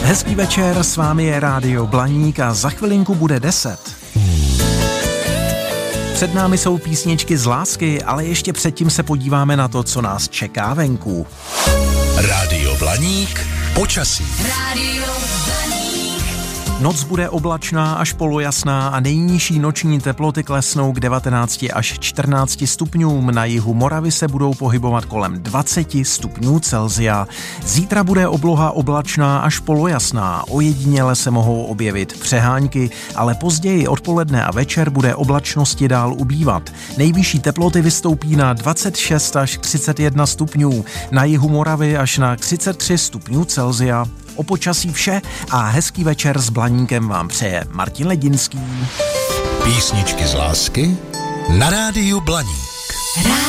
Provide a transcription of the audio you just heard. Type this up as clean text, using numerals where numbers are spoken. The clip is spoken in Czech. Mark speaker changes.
Speaker 1: Hezký večer, s vámi je Rádio Blaník a za chvilinku bude 10. Před námi jsou písničky z lásky, ale ještě předtím se podíváme na to, co nás čeká venku.
Speaker 2: Rádio Blaník, počasí.
Speaker 3: Rádio Blaník.
Speaker 1: Noc bude oblačná až polojasná a nejnižší noční teploty klesnou k 19 až 14 stupňům. Na jihu Moravy se budou pohybovat kolem 20 stupňů Celsia. Zítra bude obloha oblačná až polojasná. Ojediněle se mohou objevit přehánky, ale později odpoledne a večer bude oblačnosti dál ubývat. Nejvyšší teploty vystoupí na 26 až 31 stupňů. Na jihu Moravy až na 33 stupňů Celsia. O počasí vše a hezký večer s Blaníkem vám přeje Martin Ledinský.
Speaker 2: Písničky z lásky na Rádiu Blaník.